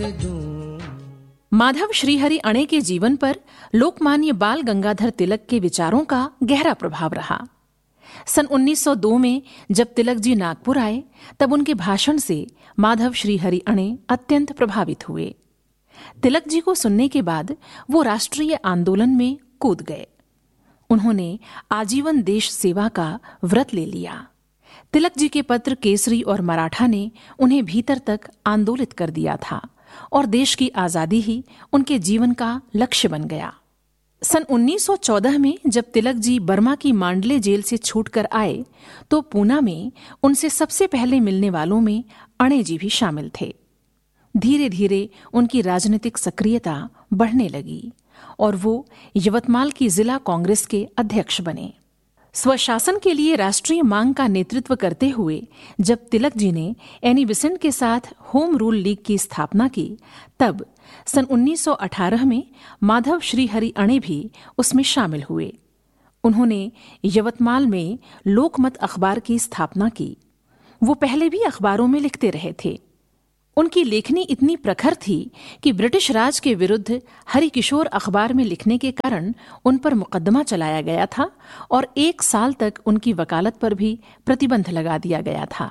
माधव श्रीहरि अणे के जीवन पर लोकमान्य बाल गंगाधर तिलक के विचारों का गहरा प्रभाव रहा। सन 1902 में जब तिलक जी नागपुर आए तब उनके भाषण से माधव श्रीहरि अणे अत्यंत प्रभावित हुए। तिलक जी को सुनने के बाद वो राष्ट्रीय आंदोलन में कूद गए। उन्होंने आजीवन देश सेवा का व्रत ले लिया। तिलक जी के पत्र केसरी और मराठा ने उन्हें भीतर तक आंदोलित कर दिया था और देश की आजादी ही उनके जीवन का लक्ष्य बन गया। सन 1914 में जब तिलक जी बर्मा की मांडले जेल से छूटकर आए तो पूना में उनसे सबसे पहले मिलने वालों में अणे जी भी शामिल थे। धीरे धीरे उनकी राजनीतिक सक्रियता बढ़ने लगी और वो यवतमाल की जिला कांग्रेस के अध्यक्ष बने। स्वशासन के लिए राष्ट्रीय मांग का नेतृत्व करते हुए जब तिलक जी ने एनी बेसेंट के साथ होम रूल लीग की स्थापना की तब सन 1918 में माधव श्रीहरि अणे भी उसमें शामिल हुए। उन्होंने यवतमाल में लोकमत अखबार की स्थापना की। वो पहले भी अखबारों में लिखते रहे थे। उनकी लेखनी इतनी प्रखर थी कि ब्रिटिश राज के विरुद्ध हरिकिशोर अखबार में लिखने के कारण उन पर मुकदमा चलाया गया था और 1 साल तक उनकी वकालत पर भी प्रतिबंध लगा दिया गया था।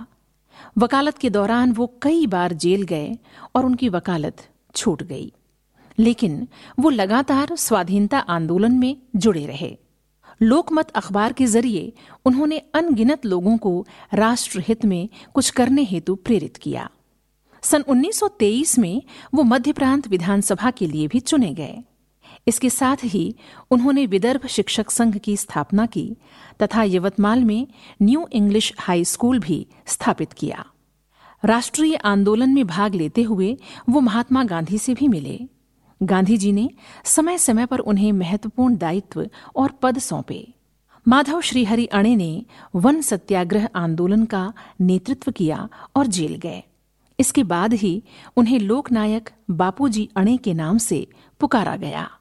वकालत के दौरान वो कई बार जेल गए और उनकी वकालत छूट गई, लेकिन वो लगातार स्वाधीनता आंदोलन में जुड़े रहे। लोकमत अखबार के जरिए उन्होंने अनगिनत लोगों को राष्ट्रहित में कुछ करने हेतु प्रेरित किया। सन 1923 में वो मध्य प्रांत विधानसभा के लिए भी चुने गए। इसके साथ ही उन्होंने विदर्भ शिक्षक संघ की स्थापना की तथा यवतमाल में न्यू इंग्लिश हाई स्कूल भी स्थापित किया। राष्ट्रीय आंदोलन में भाग लेते हुए वो महात्मा गांधी से भी मिले। गांधी जी ने समय समय पर उन्हें महत्वपूर्ण दायित्व और पद सौंपे। माधव श्रीहरि अणे ने वन सत्याग्रह आंदोलन का नेतृत्व किया और जेल गए। इसके बाद ही उन्हें लोकनायक बापूजी अणे के नाम से पुकारा गया।